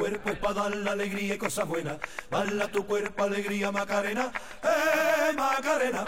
cuerpo es para dar la alegría y cosas buenas. Dale a tu cuerpo alegría, Macarena. Macarena.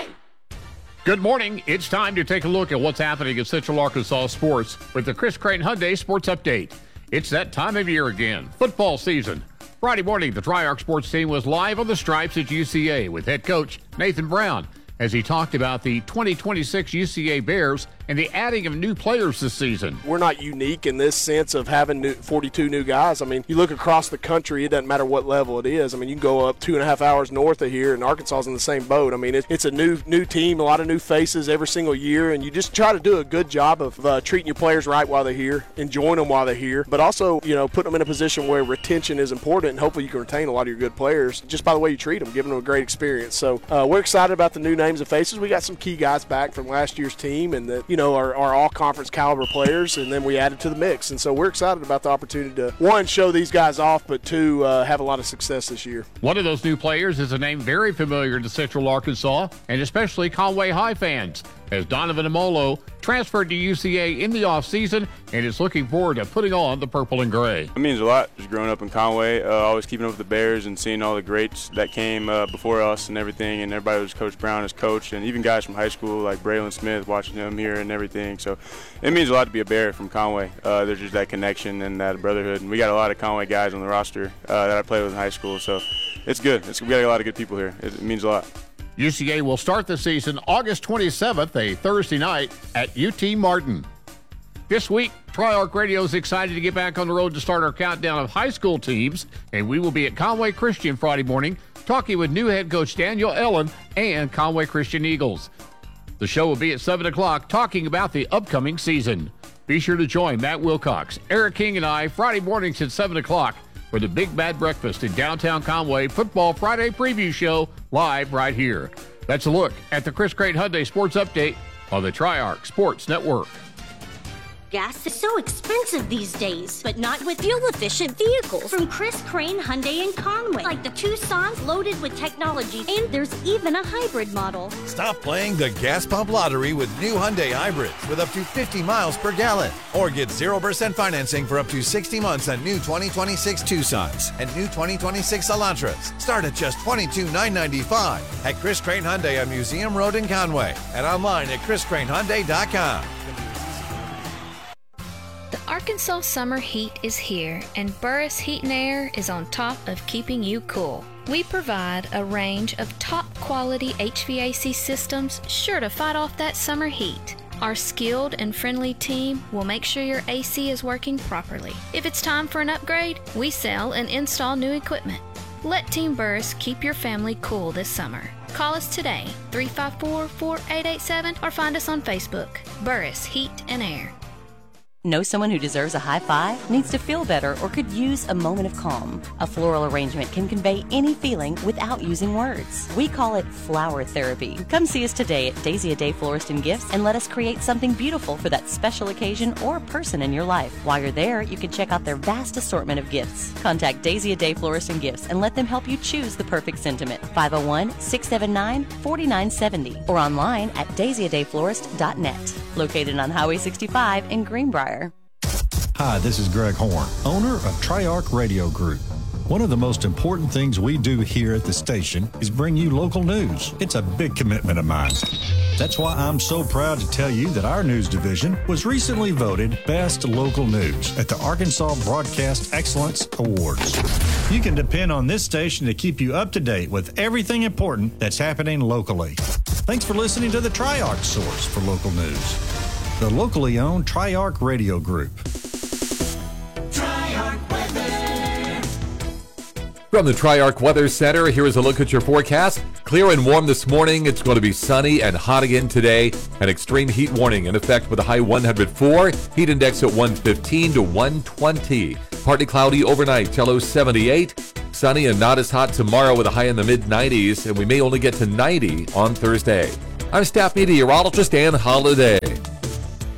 Good morning. It's time to take a look at what's happening in Central Arkansas sports with the Chris Crane Hyundai Sports Update. It's that time of year again, football season. Friday morning, the Triarch sports team was live on the stripes at UCA with head coach Nathan Brown as he talked about the 2026 UCA Bears and the adding of new players this season. We're not unique in this sense of having 42 new guys. I mean, you look across the country, it doesn't matter what level it is. I mean, you can go up 2.5 hours north of here, and Arkansas is in the same boat. I mean, it's a new team, a lot of new faces every single year, and you just try to do a good job of treating your players right while they're here, enjoying them while they're here, but also, you know, putting them in a position where retention is important, and hopefully you can retain a lot of your good players just by the way you treat them, giving them a great experience. So we're excited about the new names and faces. We got some key guys back from last year's team, and that, you know, are all-conference caliber players, and then we added to the mix. And so we're excited about the opportunity to, one, show these guys off, but two, have a lot of success this year. One of those new players is a name very familiar to Central Arkansas, and especially Conway High fans, as Donovan Amolo transferred to UCA in the offseason and is looking forward to putting on the purple and gray. It means a lot just growing up in Conway, always keeping up with the Bears and seeing all the greats that came before us and everything, and everybody was Coach Brown as coach, and even guys from high school like Braylon Smith, watching him here and everything. So it means a lot to be a Bear from Conway. There's just that connection and that brotherhood, and we got a lot of Conway guys on the roster that I played with in high school, so it's good. We got a lot of good people here. It means a lot. UCA will start the season August 27th, a Thursday night, at UT Martin. This week, Triarch Radio is excited to get back on the road to start our countdown of high school teams, and we will be at Conway Christian Friday morning talking with new head coach Daniel Ellen and Conway Christian Eagles. The show will be at 7 o'clock talking about the upcoming season. Be sure to join Matt Wilcox, Eric King, and I Friday mornings at 7 o'clock for the Big Bad Breakfast in downtown Conway Football Friday preview show live right here. That's a look at the Chris Crane Hyundai Sports Update on the Triarch Sports Network. Gas is so expensive these days, but not with fuel-efficient vehicles. From Chris Crane Hyundai in Conway, like the Tucson's loaded with technology, and there's even a hybrid model. Stop playing the gas pump lottery with new Hyundai hybrids with up to 50 miles per gallon. Or get 0% financing for up to 60 months on new 2026 Tucsons and new 2026 Elantras. Start at just $22,995 at Chris Crane Hyundai on Museum Road in Conway and online at chriscranehyundai.com. The Arkansas summer heat is here, and Burris Heat and Air is on top of keeping you cool. We provide a range of top-quality HVAC systems sure to fight off that summer heat. Our skilled and friendly team will make sure your AC is working properly. If it's time for an upgrade, we sell and install new equipment. Let Team Burris keep your family cool this summer. Call us today, 354-4887, or find us on Facebook, Burris Heat and Air. Know someone who deserves a high five, needs to feel better, or could use a moment of calm? A floral arrangement can convey any feeling without using words. We call it flower therapy. Come see us today at Daisy A Day Florist and Gifts and let us create something beautiful for that special occasion or person in your life. While you're there, you can check out their vast assortment of gifts. Contact Daisy A Day Florist and Gifts and let them help you choose the perfect sentiment. 501-679-4970 or online at daisyadayflorist.net. Located on Highway 65 in Greenbrier. Hi, this is Greg Horn, owner of Triarch Radio Group. One of the most important things we do here at the station is bring you local news. It's a big commitment of mine. That's why I'm so proud to tell you that our news division was recently voted Best Local News at the Arkansas Broadcast Excellence Awards. You can depend on this station to keep you up to date with everything important that's happening locally. Thanks for listening to the Triarch source for local news. The locally owned Triarch Radio Group. From the Triarch Weather Center, here is a look at your forecast. Clear and warm this morning. It's going to be sunny and hot again today. An extreme heat warning in effect with a high 104. Heat index at 115 to 120. Partly cloudy overnight, low 78. Sunny and not as hot tomorrow with a high in the mid-90s. And we may only get to 90 on Thursday. I'm staff meteorologist Ann Holliday.